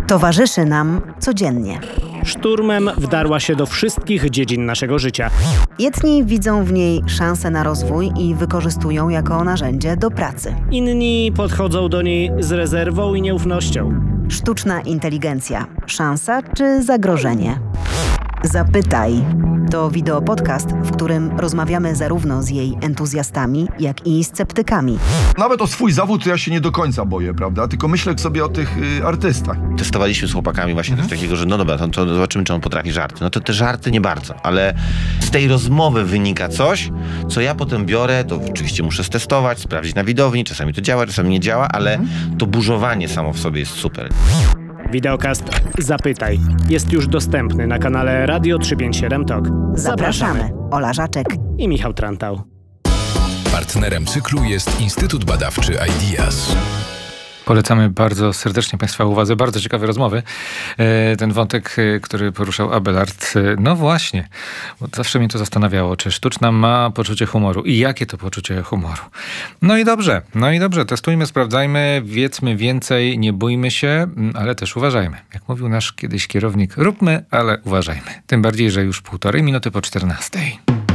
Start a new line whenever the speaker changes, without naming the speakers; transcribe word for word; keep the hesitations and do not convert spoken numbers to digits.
Towarzyszy nam codziennie.
Szturmem wdarła się do wszystkich dziedzin naszego życia.
Jedni widzą w niej szansę na rozwój i wykorzystują jako narzędzie do pracy.
Inni podchodzą do niej z rezerwą i nieufnością.
Sztuczna inteligencja. Szansa czy zagrożenie? Zapytaj. To wideopodcast, w którym rozmawiamy zarówno z jej entuzjastami, jak i sceptykami.
Nawet o swój zawód to ja się nie do końca boję, prawda? Tylko myślę sobie o tych y, artystach.
Testowaliśmy z chłopakami właśnie mhm. coś takiego, że no dobra, to, to zobaczymy, czy on potrafi żarty. No to te żarty nie bardzo, ale z tej rozmowy wynika coś, co ja potem biorę, to oczywiście muszę stestować, sprawdzić na widowni, czasami to działa, czasami nie działa, ale mhm. to burzowanie samo w sobie jest super.
Wideokast Zapytaj jest już dostępny na kanale Radio trzysta pięćdziesiąt siedem Talk.
Zapraszamy. Ola Żaczek
i Michał Trantał.
Partnerem cyklu jest Instytut Badawczy Ideas.
Polecamy bardzo serdecznie Państwa uwadze. Bardzo ciekawe rozmowy. Ten wątek, który poruszał Abelard. No właśnie, bo zawsze mnie to zastanawiało, czy sztuczna ma poczucie humoru i jakie to poczucie humoru. No i dobrze, no i dobrze. Testujmy, sprawdzajmy, wiedzmy więcej, nie bójmy się, ale też uważajmy. Jak mówił nasz kiedyś kierownik, róbmy, ale uważajmy. Tym bardziej, że już półtorej minuty po czternastej.